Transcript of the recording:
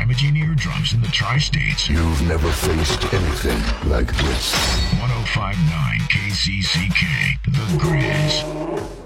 damaging eardrums in the tri-states. You've never faced anything like this. 1059 KCCK, The Grizz.